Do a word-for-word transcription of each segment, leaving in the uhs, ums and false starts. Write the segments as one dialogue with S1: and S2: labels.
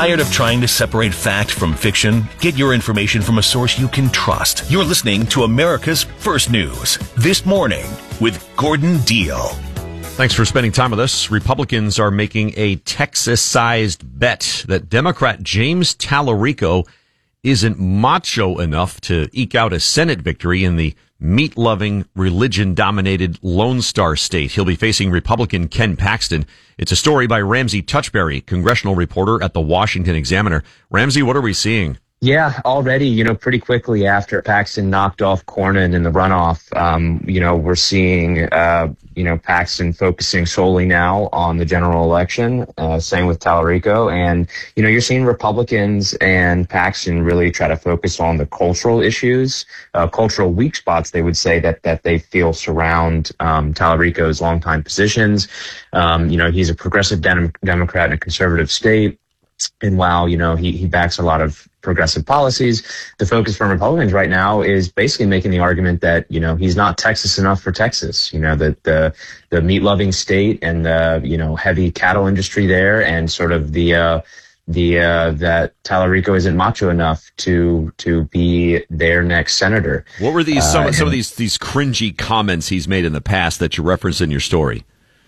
S1: Tired of trying to separate fact from fiction? Get your information from a source you can trust. You're listening to America's First News This Morning with Gordon Deal.
S2: Thanks for spending time with us. Republicans are making a Texas-sized bet that Democrat James Tallarico isn't macho enough to eke out a Senate victory in the meat-loving, religion-dominated Lone Star State. He'll be facing Republican Ken Paxton. It's a story by Ramsey Touchberry, congressional reporter at the Washington Examiner. Ramsey, what are we seeing?
S3: Yeah, already, you know, pretty quickly after Paxton knocked off Cornyn in the runoff, um, you know, we're seeing, uh, you know, Paxton focusing solely now on the general election, uh, same with Tallarico. And, you know, you're seeing Republicans and Paxton really try to focus on the cultural issues, uh, cultural weak spots, they would say, that, that they feel surround, um, Tallarico's longtime positions. Um, you know, he's a progressive dem- Democrat in a conservative state. And while, you know, he, he backs a lot of progressive policies, the focus from Republicans right now is basically making the argument that, you know, he's not Texas enough for Texas. You know, that the the meat-loving state and the, you know, heavy cattle industry there, and sort of the uh, the uh, that Tallarico isn't macho enough to to be their next senator.
S2: What were these some,
S3: uh,
S2: some of these these cringy comments he's made in the past that you referenced in your story?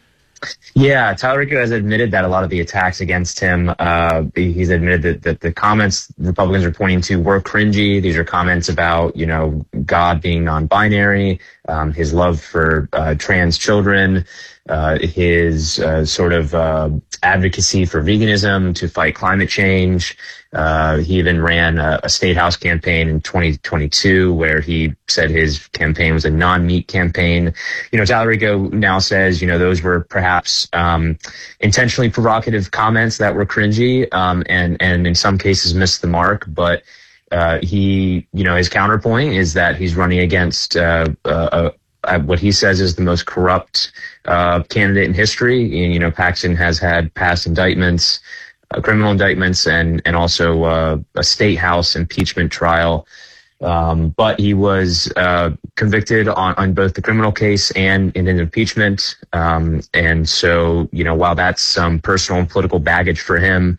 S3: Yeah, Tallarico has admitted that a lot of the attacks against him, uh, he's admitted that, that the comments Republicans are pointing to were cringy. These are comments about, you know, God being non-binary, um, his love for uh, trans children, uh, his uh, sort of uh, advocacy for veganism to fight climate change. Uh, he even ran a, a state house campaign in twenty twenty-two where he said his campaign was a non-meat campaign. You know, Tallarico now says, you know, those were perhaps um, intentionally provocative comments that were cringy, um, and, and in some cases missed the mark. But uh, he, you know, his counterpoint is that he's running against uh, uh, uh, what he says is the most corrupt uh, candidate in history. And, you know, Paxton has had past indictments, Uh, criminal indictments, and and also uh, a state house impeachment trial. Um, but he was uh, convicted on, on both the criminal case and in an impeachment. Um, and so, you know, while that's some personal and political baggage for him,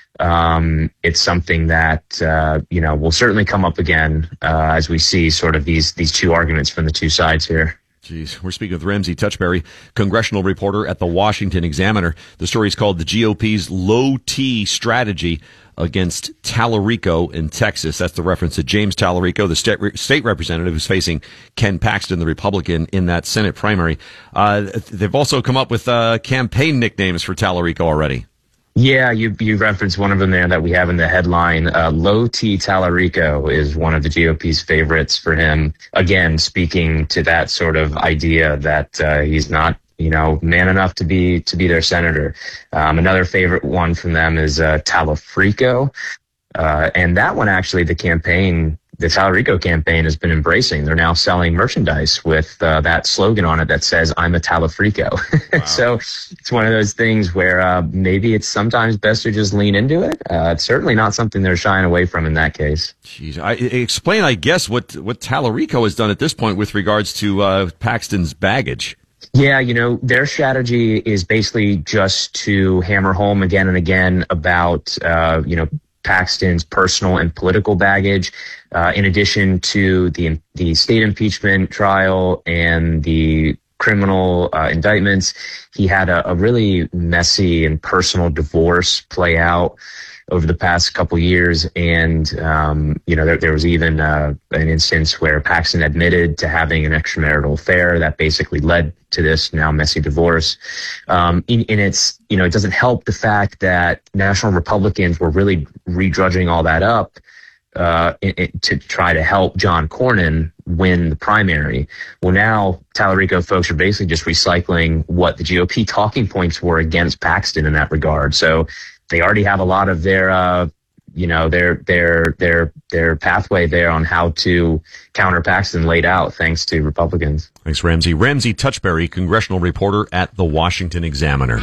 S3: um, it's something that, uh, you know, will certainly come up again uh, as we see sort of these these two arguments from the two sides here.
S2: Jeez, we're speaking with Ramsey Touchberry, congressional reporter at the Washington Examiner. The story is called The G O P's Low T Strategy Against Tallarico in Texas. That's the reference to James Tallarico, the state, state representative who's facing Ken Paxton, the Republican, in that Senate primary. Uh, they've also come up with uh, campaign nicknames for Tallarico already.
S3: Yeah, you you referenced one of them there that we have in the headline. Uh, Low T Tallarico is one of the G O P's favorites for him. Again, speaking to that sort of idea that uh, he's not, you know, man enough to be to be their senator. Um, another favorite one from them is uh, Tallafrico, uh, and that one actually the campaign. The Tallarico campaign has been embracing. They're now selling merchandise with uh, that slogan on it that says, "I'm a Tallafrico." Wow. So it's one of those things where uh, maybe it's sometimes best to just lean into it. Uh, it's certainly not something they're shying away from in that case.
S2: Jeez, I, explain, I guess, what, what Tallarico has done at this point with regards to uh, Paxton's baggage.
S3: Yeah, you know, their strategy is basically just to hammer home again and again about, uh, you know, Paxton's personal and political baggage, uh, in addition to the the state impeachment trial and the criminal uh, indictments. He had a, a really messy and personal divorce play out over the past couple years, and um, you know there, there was even uh, an instance where Paxton admitted to having an extramarital affair that basically led to this now messy divorce. Um, and it's, you know, it doesn't help the fact that national Republicans were really redrudging all that up uh, it, it, to try to help John Cornyn win the primary. Well, now Tallarico folks are basically just recycling what the G O P talking points were against Paxton in that regard. So they already have a lot of their, uh, you know, their their their their pathway there on how to counter Paxton laid out, thanks to Republicans.
S2: Thanks, Ramsey. Ramsey Touchberry, congressional reporter at the Washington Examiner.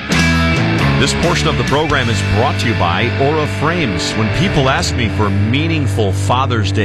S2: This portion of the program is brought to you by Aura Frames. When people ask me for meaningful Father's Day